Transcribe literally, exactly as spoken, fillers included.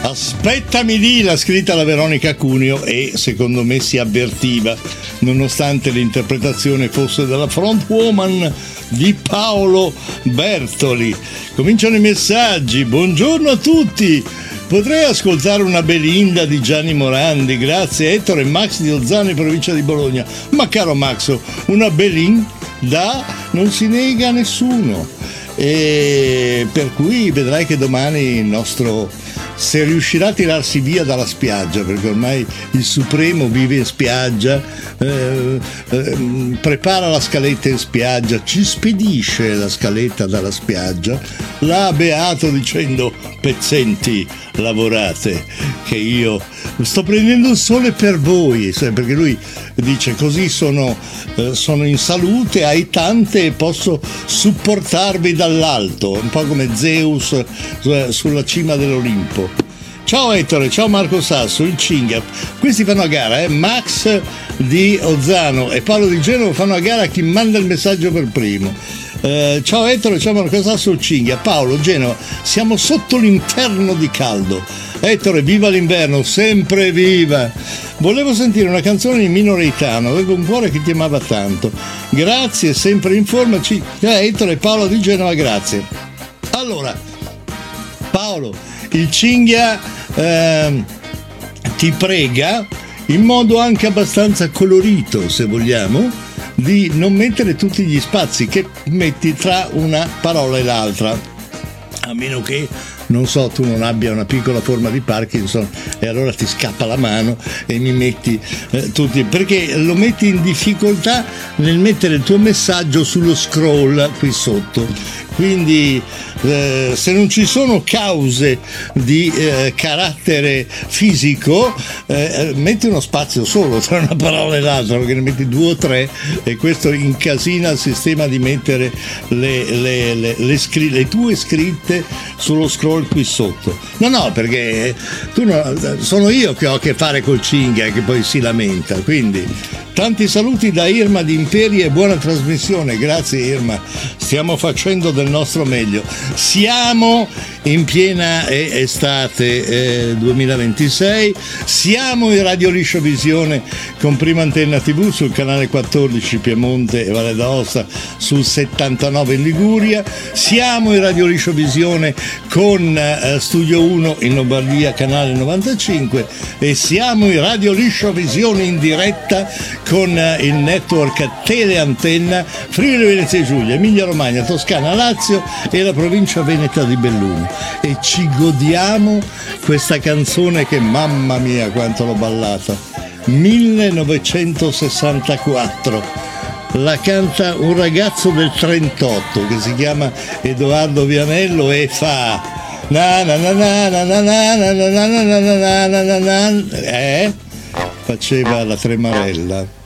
Aspettami lì, l'ha scritta la Veronica Cuneo e secondo me si avvertiva, nonostante l'interpretazione fosse della frontwoman di Paolo Bertoli. Cominciano i messaggi. Buongiorno a tutti. Potrei ascoltare una Belinda di Gianni Morandi, grazie. Ettore e Max di Ozzano in provincia di Bologna. Ma caro Max, una Belinda non si nega a nessuno, e per cui vedrai che domani il nostro, se riuscirà a tirarsi via dalla spiaggia, perché ormai il Supremo vive in spiaggia, eh, eh, prepara la scaletta in spiaggia, ci spedisce la scaletta dalla spiaggia, l'ha beato dicendo: pezzenti, lavorate, che io sto prendendo il sole per voi, perché lui dice: così sono, eh, sono in salute, hai tante e posso supportarvi dall'alto, un po' come Zeus sulla cima dell'Olimpo. Ciao Ettore, ciao Marco Sasso, il Cinghia. Questi fanno a gara, eh? Max di Ozzano e Paolo di Genova fanno a gara a chi manda il messaggio per primo. Eh, ciao Ettore, ciao Marco Sasso, il Cinghia. Paolo, Genova, siamo sotto l'inferno di caldo. Ettore, viva l'inverno, sempre viva. Volevo sentire una canzone in minoritano, avevo un cuore che ti amava tanto. Grazie, sempre in forma. Eh, Ettore, Paolo di Genova, grazie. Allora, Paolo, il Cinghia eh, ti prega, in modo anche abbastanza colorito, se vogliamo, di non mettere tutti gli spazi che metti tra una parola e l'altra, a meno che, non so, tu non abbia una piccola forma di Parkinson e allora ti scappa la mano e mi metti eh, tutti, perché lo metti in difficoltà nel mettere il tuo messaggio sullo scroll qui sotto. Quindi eh, se non ci sono cause di eh, carattere fisico, eh, metti uno spazio solo tra una parola e l'altra, perché ne metti due o tre e questo incasina il sistema di mettere le, le, le, le, scri- le tue scritte sullo scroll qui sotto. No, no, perché tu no, sono io che ho a che fare col Cinghia che poi si lamenta, quindi tanti saluti da Irma di Imperi e buona trasmissione. Grazie Irma, stiamo facendo del nostro meglio. Siamo in piena estate eh, duemilaventisei, siamo in Radio Liscio Visione con Prima Antenna tivù sul canale quattordici Piemonte e Valle d'Aosta, sul settantanove in Liguria, siamo in Radio Liscio Visione con eh, Studio uno in Lombardia, canale novantacinque, e siamo in Radio Liscio Visione in diretta con eh, il network Teleantenna Friuli Venezia Giulia, Emilia Romagna, Toscana, Lazio e la provincia veneta di Belluno. E ci godiamo questa canzone che, mamma mia quanto l'ho ballata, millenovecentosessantaquattro, la canta un ragazzo del trentotto che si chiama Edoardo Vianello e fa na na na na na na na na na na na na na, eh? Faceva la tremarella.